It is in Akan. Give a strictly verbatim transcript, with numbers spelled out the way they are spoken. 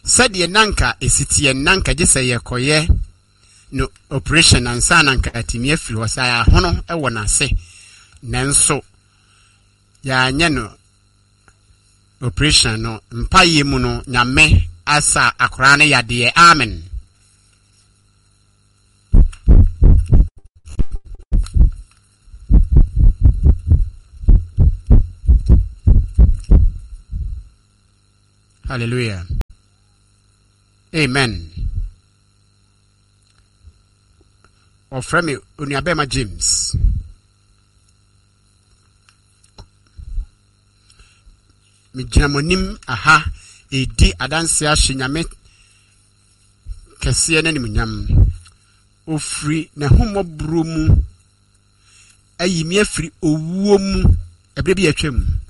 said ye nanka esitie nanka gese ye koye no operation ansa nanka atimi afiri ho sa ya hono e wona se nanso ya nya no operation no mpaye mu no nyame asa akora ne yade. Amen. Hallelujah. Amen. Offer me Unyabema James. Mi jinamonim aha edi adanse ahyenyame kese na nimunyam ofri na homobro mu ayimi afri owuo mu ebre bi atwam